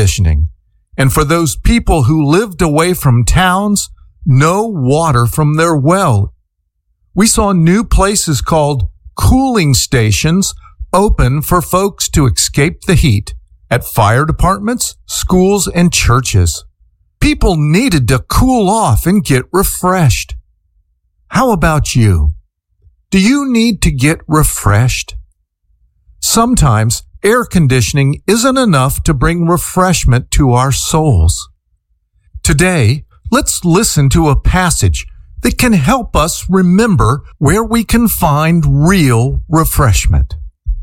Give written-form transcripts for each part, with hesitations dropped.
conditioning. And for those people who lived away from towns, no water from their well. We saw new places called cooling stations open for folks to escape the heat at fire departments, schools, and churches. People needed to cool off and get refreshed. How about you? Do you need to get refreshed? Sometimes air conditioning isn't enough to bring refreshment to our souls. Today, let's listen to a passage that can help us remember where we can find real refreshment.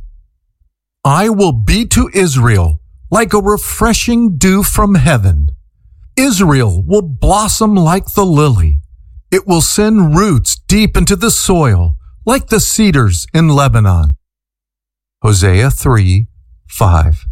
I will be to Israel like a refreshing dew from heaven. Israel will blossom like the lily. It will send roots deep into the soil like the cedars in Lebanon. Hosea 3:5.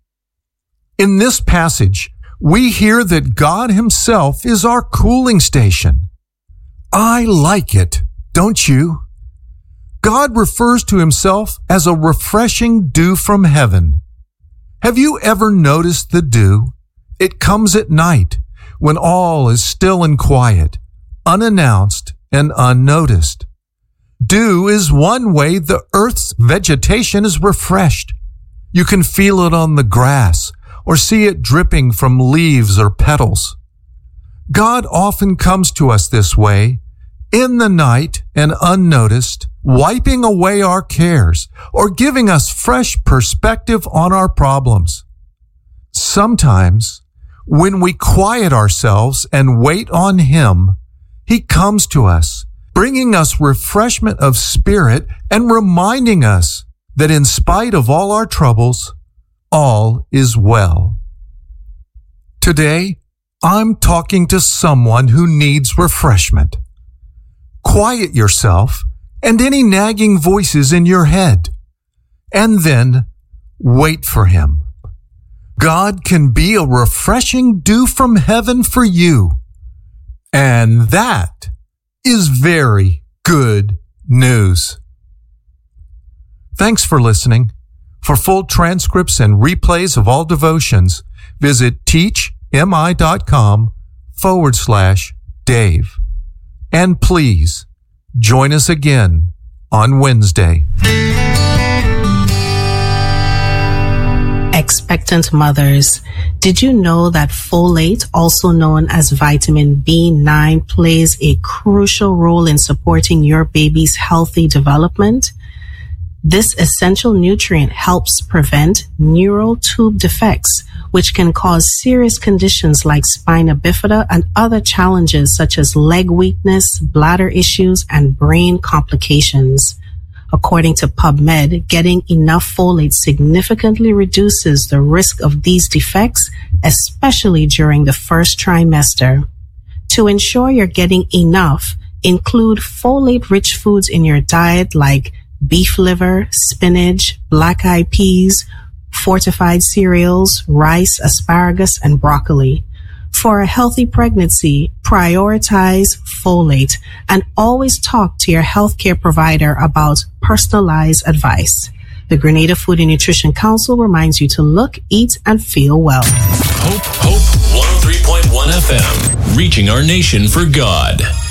In this passage, we hear that God Himself is our cooling station. I like it, don't you? God refers to Himself as a refreshing dew from heaven. Have you ever noticed the dew? It comes at night when all is still and quiet, unannounced and unnoticed. Dew is one way the earth's vegetation is refreshed. You can feel it on the grass or see it dripping from leaves or petals. God often comes to us this way, in the night and unnoticed, wiping away our cares or giving us fresh perspective on our problems. Sometimes, when we quiet ourselves and wait on Him, He comes to us, bringing us refreshment of spirit and reminding us that in spite of all our troubles, all is well. Today, I'm talking to someone who needs refreshment. Quiet yourself and any nagging voices in your head, and then wait for Him. God can be a refreshing dew from heaven for you, and that is very good news. Thanks for listening. For full transcripts and replays of all devotions, visit teachmi.com/Dave. And please join us again on Wednesday. Expectant mothers, did you know that folate, also known as vitamin B9, plays a crucial role in supporting your baby's healthy development? This essential nutrient helps prevent neural tube defects, which can cause serious conditions like spina bifida and other challenges such as leg weakness, bladder issues, and brain complications. According to PubMed, getting enough folate significantly reduces the risk of these defects, especially during the first trimester. To ensure you're getting enough, include folate-rich foods in your diet like beef liver, spinach, black-eyed peas, fortified cereals, rice, asparagus, and broccoli. For a healthy pregnancy, prioritize folate and always talk to your healthcare provider about personalized advice. The Grenada Food and Nutrition Council reminds you to look, eat, and feel well. Hope 103.1 FM, reaching our nation for God.